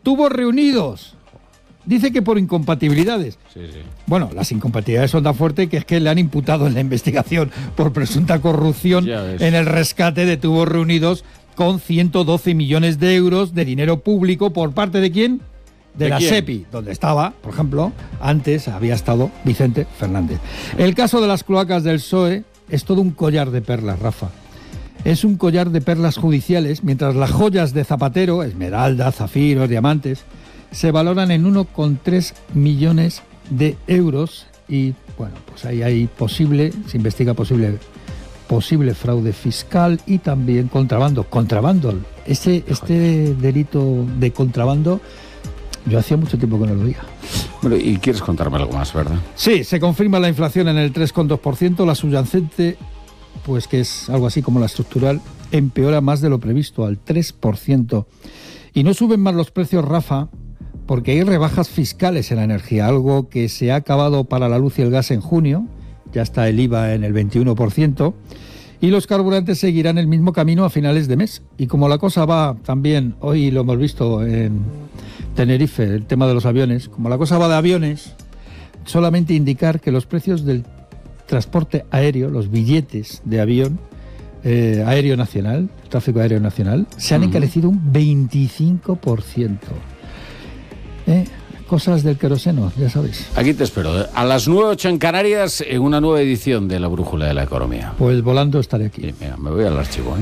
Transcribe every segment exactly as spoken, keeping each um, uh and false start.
Tubos Reunidos. Dice que por incompatibilidades. Sí, sí. Bueno, las incompatibilidades son tan fuertes que es que le han imputado en la investigación por presunta corrupción en el rescate de Tubos Reunidos con ciento doce millones de euros de dinero público por parte de ¿quién? De, ¿De la quién? SEPI, donde estaba, por ejemplo, antes había estado Vicente Fernández. El caso de las cloacas del P S O E es todo un collar de perlas, Rafa. Es un collar de perlas judiciales, mientras las joyas de Zapatero, esmeralda, zafiros, diamantes, se valoran en uno coma tres millones de euros y, bueno, pues ahí hay posible, se investiga posible, posible fraude fiscal y también contrabando. Contrabando, ese, este delito de contrabando, yo hacía mucho tiempo que no lo veía. Bueno, y quieres contarme algo más, ¿verdad? Sí, se confirma la inflación en el tres coma dos por ciento, la subyacente, pues que es algo así como la estructural, empeora más de lo previsto, al tres por ciento. Y no suben más los precios, Rafa, porque hay rebajas fiscales en la energía, algo que se ha acabado para la luz y el gas en junio, ya está el I V A en el veintiuno por ciento, y los carburantes seguirán el mismo camino a finales de mes. Y como la cosa va también, hoy lo hemos visto en Tenerife, el tema de los aviones, como la cosa va de aviones, solamente indicar que los precios del transporte aéreo, los billetes de avión eh, aéreo nacional, tráfico aéreo nacional, se han uh-huh. encarecido un veinticinco por ciento. ¿Eh? Cosas del queroseno, ya sabéis. Aquí te espero, a las nueve ocho en Canarias, en una nueva edición de La Brújula de la Economía. Pues volando estaré aquí. Sí, mira, me voy al archivo, ¿eh?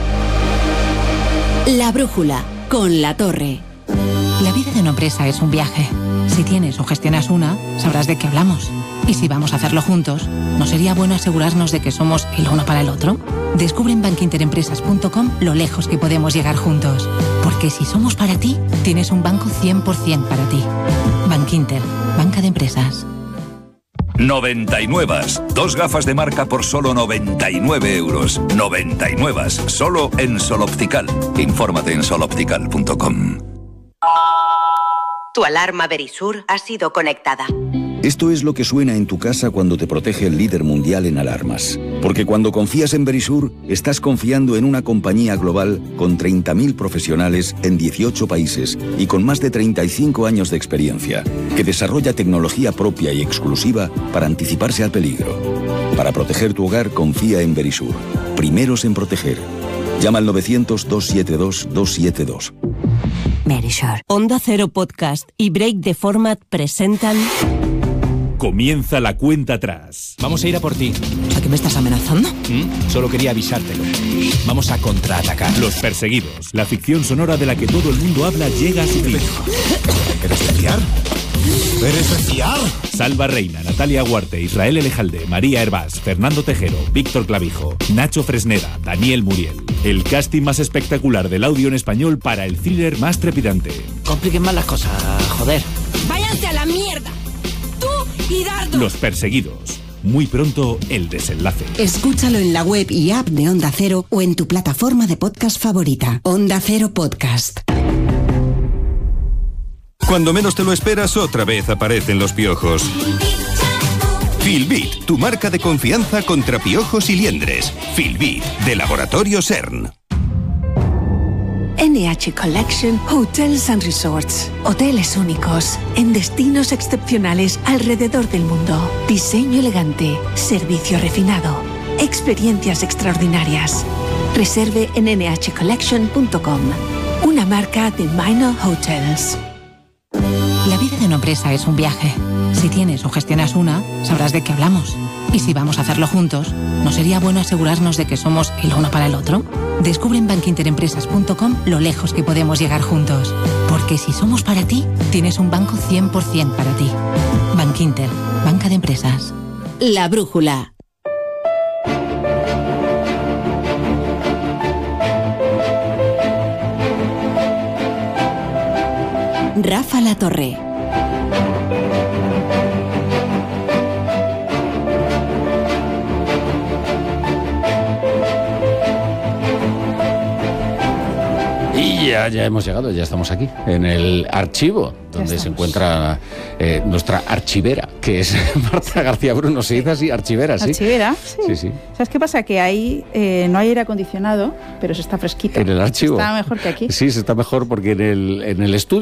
La Brújula, con La Torre. La vida de una empresa es un viaje. Si tienes o gestionas una, sabrás de qué hablamos. Y si vamos a hacerlo juntos, ¿no sería bueno asegurarnos de que somos el uno para el otro? Descubre en bankinterempresas punto com lo lejos que podemos llegar juntos. Porque si somos para ti, tienes un banco cien por ciento para ti. Bankinter, banca de empresas. noventa y nueve. Dos gafas de marca por solo noventa y nueve euros. noventa y nueve. Solo en Sol Optical. Infórmate en sol optical punto com. Tu alarma Verisur ha sido conectada. Esto es lo que suena en tu casa cuando te protege el líder mundial en alarmas. Porque cuando confías en Verisur, estás confiando en una compañía global con treinta mil profesionales en dieciocho países y con más de treinta y cinco años de experiencia, que desarrolla tecnología propia y exclusiva para anticiparse al peligro. Para proteger tu hogar, confía en Verisur. Primeros en proteger. Llama al novecientos, doscientos setenta y dos, doscientos setenta y dos. Verisur. Onda Cero Podcast y Break the Format presentan... Comienza la cuenta atrás. Vamos a ir a por ti. ¿A qué me estás amenazando? ¿Mm? Solo quería avisártelo. Vamos a contraatacar. Los Perseguidos. La ficción sonora de la que todo el mundo habla llega a su fin. ¿Eres de fiar? ¿Eres de fiar? Salva Reina, Natalia Huarte, Israel Elejalde, María Hervás, Fernando Tejero, Víctor Clavijo, Nacho Fresneda, Daniel Muriel. El casting más espectacular del audio en español para el thriller más trepidante. Compliquen más las cosas, joder. ¡Váyanse a la mierda! Y Dardo. Los Perseguidos. Muy pronto, el desenlace. Escúchalo en la web y app de Onda Cero o en tu plataforma de podcast favorita. Onda Cero Podcast. Cuando menos te lo esperas, otra vez aparecen los piojos. Filbit, tu marca de confianza contra piojos y liendres. Filbit, de Laboratorio CERN. N H Collection Hotels and Resorts. Hoteles únicos, en destinos excepcionales alrededor del mundo. Diseño elegante, servicio refinado, experiencias extraordinarias. Reserve en ene hache collection punto com, una marca de Minor Hotels. La vida de una empresa es un viaje. Si tienes o gestionas una, sabrás de qué hablamos. Y si vamos a hacerlo juntos, ¿no sería bueno asegurarnos de que somos el uno para el otro? Descubre en bankinterempresas punto com lo lejos que podemos llegar juntos. Porque si somos para ti, tienes un banco cien por ciento para ti. Bankinter, banca de empresas. La Brújula. Rafa La Torre. Y ya, ya hemos llegado, ya estamos aquí, en el archivo, donde se encuentra eh, nuestra archivera, que es Marta García Bruno. Se dice así, archivera, ¿sí? Archivera, sí. sí, sí. ¿Sabes qué pasa? Que ahí eh, no hay aire acondicionado, pero se está fresquito. En el archivo. Está mejor que aquí. Sí, se está mejor porque en el, en el estudio